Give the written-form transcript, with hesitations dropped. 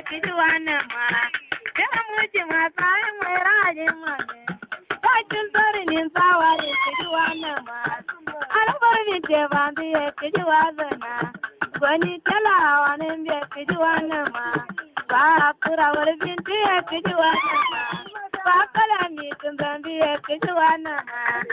kijuana ma. Jamuji ma sai mai rajin ma. Kacin torin sawari kijuana ma. Albar mi te bandi kijuana na. Gwani talawa ne be kijuana ma. Ba kura wal binti kijuana ma. Ba kala mi tun bandi kijuana ma.